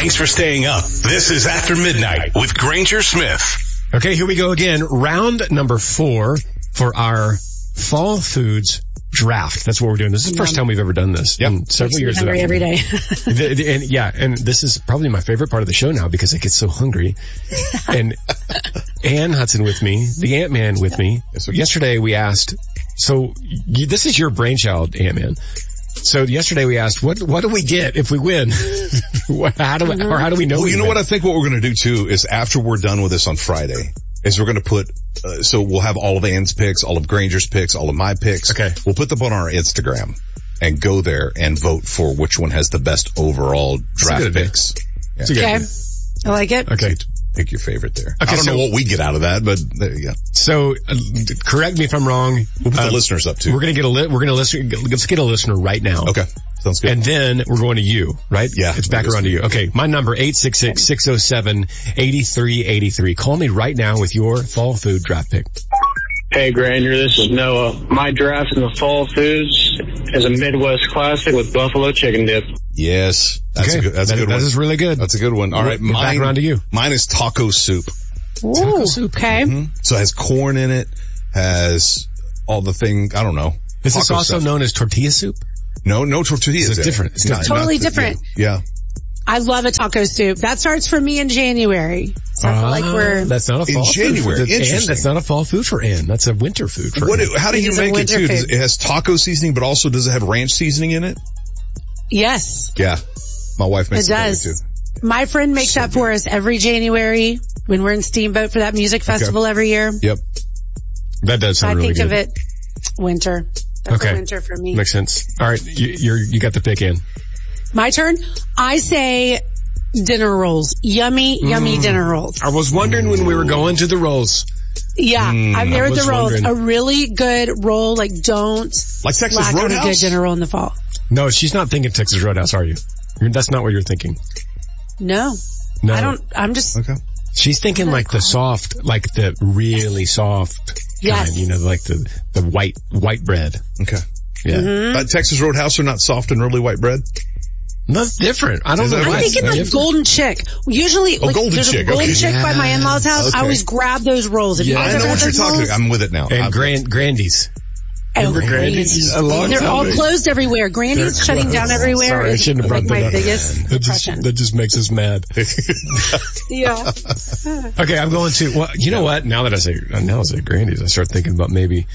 Thanks for staying up. This is After Midnight with Granger Smith. Okay, here we go again. Round number 4 for our fall foods draft. That's what we're doing. This is the first time we've ever done this in several years. Hungry every day. and this is probably my favorite part of the show now because I get so hungry. And Ann Hudson with me, the Ant-Man with me. So yesterday we asked, this is your brainchild, Ant-Man. So yesterday we asked, what do we get if we win? How do we know? Well, you know what I think what we're going to do too is after we're done with this on Friday is we're going to put, so we'll have all of Ann's picks, all of Granger's picks, all of my picks. Okay. We'll put them on our Instagram and go there and vote for which one has the best overall draft picks. Yeah. Okay. I like it. Okay. Pick your favorite there. Okay, I don't know what we get out of that, but there you go. So, correct me if I'm wrong. We'll put the listeners up too. We're gonna get let's get a listener right now. Okay. Sounds good. And then we're going to you, right? Yeah. It's back around to you. Okay. My number, 866-607-8383. Call me right now with your fall food draft pick. Hey Granger, this is Noah. My draft in the fall foods is a Midwest classic with buffalo chicken dip. Yes. That's a good one. That is really good. That's a good one. All right. Back around to you. Mine is taco soup. Ooh, taco soup. Okay. Mm-hmm. So it has corn in it, has all the thing, I don't know. Is this also known as tortilla soup? No tortillas. It's different. It's totally different. Yeah. I love a taco soup. That starts for me in January. So I feel like that's not a fall in January. Food. Interesting. That's not a fall food for Ann. That's a winter food for Ann. How do you make it too? It has taco seasoning, but also does it have ranch seasoning in it? Yes. Yeah. My wife makes it does. too. My friend makes that for us every January when we're in Steamboat for that music festival every year. Yep. That does sound really good. I think of it winter. That's a winter for me. Makes sense. All right. You got the pick, Ann. My turn. I say dinner rolls. Yummy dinner rolls. I was wondering when we were going to the rolls. Yeah, I'm there with the rolls. Wondering. A really good roll, don't like Texas lack Roadhouse? on a good dinner roll in the fall. No, she's not thinking Texas Roadhouse, are you? That's not what you're thinking. No. I'm just... Okay. She's thinking like the soft, like the really soft kind, like the white bread. Okay. Yeah. Mm-hmm. Texas Roadhouse are not soft and really white bread? That's different. I don't know. I'm thinking like Golden Chick. Usually, Golden Chick. Golden Chick by my in-laws' house. Okay. I always grab those rolls. I know what you're talking about. I'm with it now. And Grandy's. Remember Grandy's? They're all closed everywhere. Grandy's shutting down everywhere. Sorry, I shouldn't have brought that my up. biggest depression. That just makes us mad. Yeah. Okay, I'm going to, well, you know what? Now that I say Grandy's, I start thinking about maybe,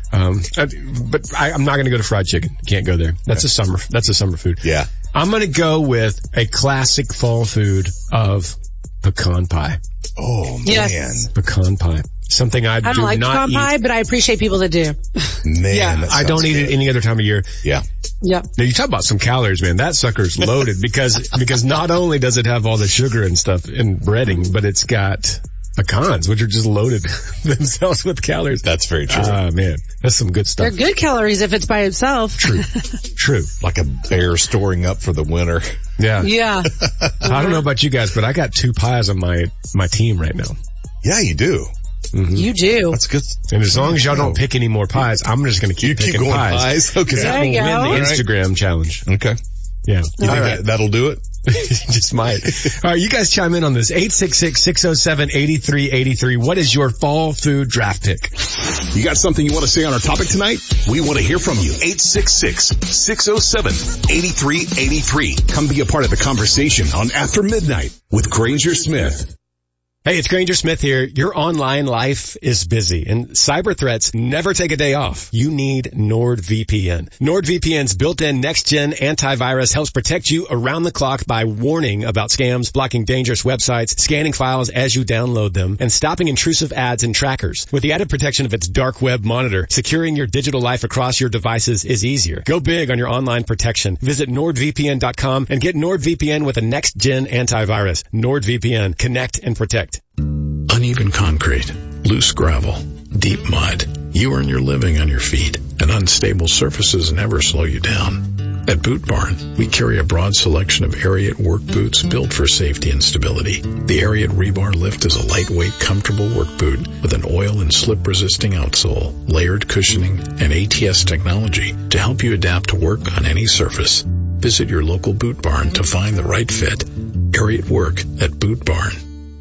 but I'm not going to go to fried chicken. Can't go there. That's a summer food. Yeah. I'm going to go with a classic fall food of pecan pie. Oh, man. Yes. Pecan pie. Something I don't like pecan pie, but I appreciate people that do. Man, I don't eat it any other time of year. Yeah. Yep. Now you talk about some calories, man. That sucker's loaded because not only does it have all the sugar and stuff in breading, but it's got pecans, which are just loaded themselves with calories. That's very true. Man, that's some good stuff. They're good calories if it's by itself. True. Like a bear storing up for the winter. Yeah. Yeah. I don't know about you guys, but I got 2 pies on my team right now. Yeah, you do. Mm-hmm. You do. That's good. And as long as y'all don't pick any more pies, I'm just going to keep picking going pies. Okay. That will win the Instagram challenge. Okay. Yeah. You think that'll do it? Just might. All right, you guys chime in on this. 866-607-8383. What is your fall food draft pick? You got something you want to say on our topic tonight? We want to hear from you. 866-607-8383. Come be a part of the conversation on After Midnight with Granger Smith. Hey, it's Granger Smith here. Your online life is busy and cyber threats never take a day off. You need NordVPN. NordVPN's built-in next-gen antivirus helps protect you around the clock by warning about scams, blocking dangerous websites, scanning files as you download them, and stopping intrusive ads and trackers. With the added protection of its dark web monitor, securing your digital life across your devices is easier. Go big on your online protection. Visit NordVPN.com and get NordVPN with a next-gen antivirus. NordVPN. Connect and protect. Uneven concrete, loose gravel, deep mud. You earn your living on your feet, and unstable surfaces never slow you down. At Boot Barn, we carry a broad selection of Ariat work boots built for safety and stability. The Ariat Rebar Lift is a lightweight, comfortable work boot with an oil and slip-resisting outsole, layered cushioning, and ATS technology to help you adapt to work on any surface. Visit your local Boot Barn to find the right fit. Harriet work at Boot Barn.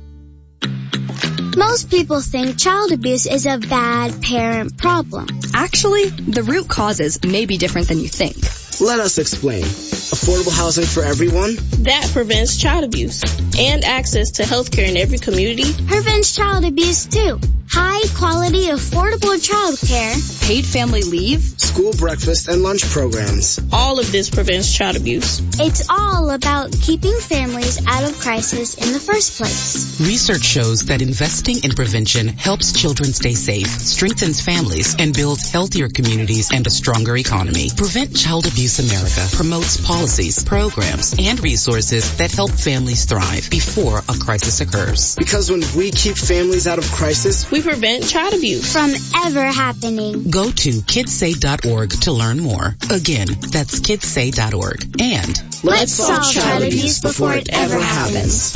Most people think child abuse is a bad parent problem. Actually, the root causes may be different than you think. Let us explain. Affordable housing for everyone. That prevents child abuse. And access to health care in every community. Prevents child abuse too. High quality, affordable child care. Paid family leave. School breakfast and lunch programs. All of this prevents child abuse. It's all about keeping families out of crisis in the first place. Research shows that investing in prevention helps children stay safe, strengthens families, and builds healthier communities and a stronger economy. Prevent Child Abuse America promotes policies, programs, and resources that help families thrive before a crisis occurs. Because when we keep families out of crisis, we prevent child abuse from ever happening. Go to kidssay.org to learn more. Again, that's kidssay.org. And let's solve child abuse before it ever happens.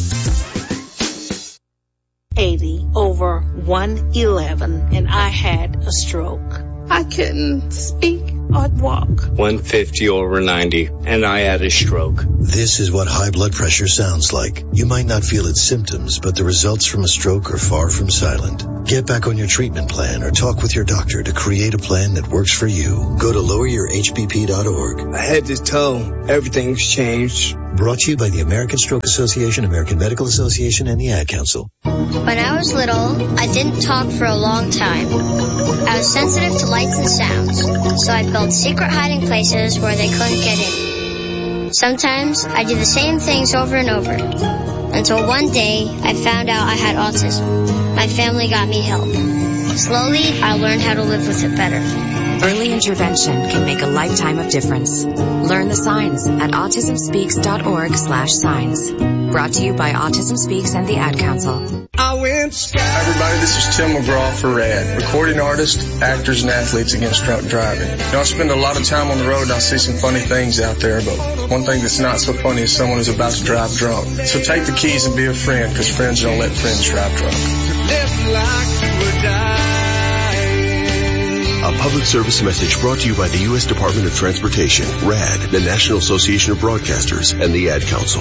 80/111, and I had a stroke. I couldn't speak or walk. 150/90, and I had a stroke. This is what high blood pressure sounds like. You might not feel its symptoms, but the results from a stroke are far from silent. Get back on your treatment plan or talk with your doctor to create a plan that works for you. Go to loweryourhbp.org. Head to toe, everything's changed. Brought to you by the American Stroke Association, American Medical Association, and the Ad Council. When I was little, I didn't talk for a long time. I was sensitive to lights and sounds, so I built secret hiding places where they couldn't get in. Sometimes I did the same things over and over, until one day I found out I had autism. My family got me help. Slowly, I learned how to live with it better. Early intervention can make a lifetime of difference. Learn the signs at autismspeaks.org/signs. Brought to you by Autism Speaks and the Ad Council. Hi everybody, this is Tim McGraw for RAD, recording artists, actors, and athletes against drunk driving. I spend a lot of time on the road and I see some funny things out there, but one thing that's not so funny is someone who's about to drive drunk. So take the keys and be a friend, because friends don't let friends drive drunk. A public service message brought to you by the U.S. Department of Transportation, RAD, the National Association of Broadcasters, and the Ad Council.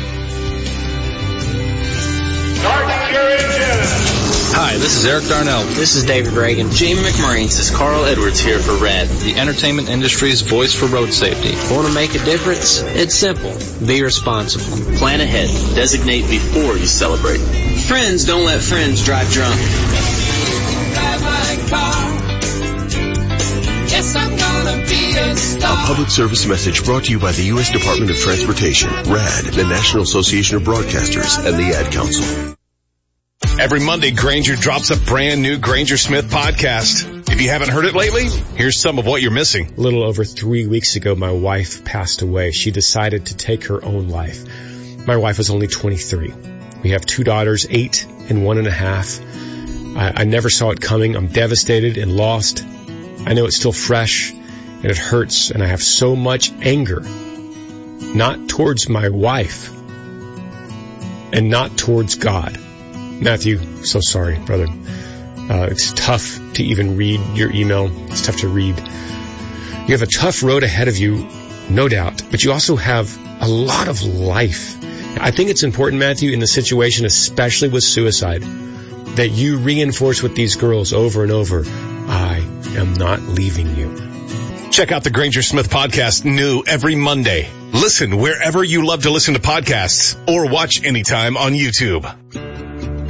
Hi, this is Eric Darnell. This is David Reagan. Jamie McMurray. This is Carl Edwards here for RAD, the entertainment industry's voice for road safety. Want to make a difference? It's simple. Be responsible. Plan ahead. Designate before you celebrate. Friends don't let friends drive drunk. Drive my car. Yes, I'm gonna be a star. A public service message brought to you by the U.S. Department of Transportation, RAD, the National Association of Broadcasters, and the Ad Council. Every Monday, Grainger drops a brand new Grainger Smith podcast. If you haven't heard it lately, here's some of what you're missing. A little over 3 weeks ago, my wife passed away. She decided to take her own life. My wife was only 23. We have 2 daughters, 8 and 1.5. I never saw it coming. I'm devastated and lost. I know it's still fresh and it hurts, and I have so much anger, not towards my wife and not towards God. Matthew, so sorry, brother. It's tough to even read your email. It's tough to read. You have a tough road ahead of you, no doubt, but you also have a lot of life. I think it's important, Matthew, in the situation, especially with suicide, that you reinforce with these girls over and over, I am not leaving you. Check out the Grainger Smith podcast, new every Monday. Listen wherever you love to listen to podcasts, or watch anytime on YouTube.